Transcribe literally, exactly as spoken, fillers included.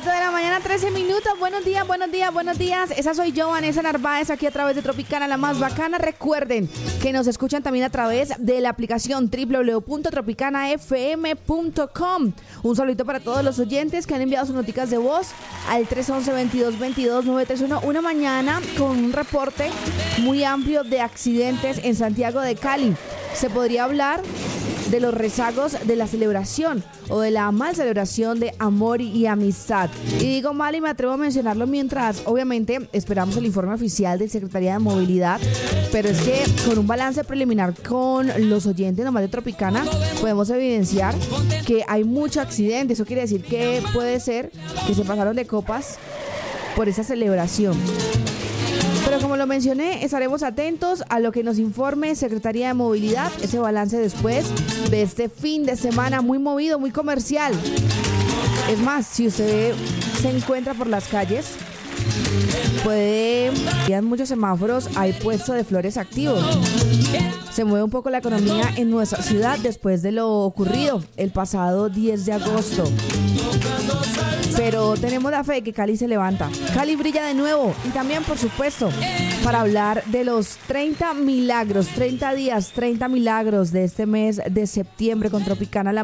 siete de la mañana, trece minutos. Buenos días, buenos días, buenos días. Esa soy yo, Vanessa Narváez, aquí a través de Tropicana, la más bacana. Recuerden que nos escuchan también a través de la aplicación doble u doble u doble u punto tropicana f m punto com. Un saludito para todos los oyentes que han enviado sus noticas de voz al tres once, veintidós veintidós, nueve tres uno. Una mañana con un reporte muy amplio de accidentes en Santiago de Cali. Se podría hablar de los rezagos de la celebración o de la mal celebración de amor y amistad. Y digo mal y me atrevo a mencionarlo mientras obviamente esperamos el informe oficial de Secretaría de Movilidad, pero es que con un balance preliminar con los oyentes nomás de Tropicana podemos evidenciar que hay mucho accidente. Eso quiere decir que puede ser que se pasaron de copas por esa celebración. Pero como lo mencioné, estaremos atentos a lo que nos informe Secretaría de Movilidad, ese balance después de este fin de semana muy movido, muy comercial. Es más, si usted se encuentra por las calles, puede... En muchos semáforos hay puesto de flores activos. Se mueve un poco la economía en nuestra ciudad después de lo ocurrido el pasado diez de agosto. Pero tenemos la fe de que Cali se levanta. Cali brilla de nuevo. Y también, por supuesto, para hablar de los treinta milagros, treinta días, treinta milagros de este mes de septiembre con Tropicana, la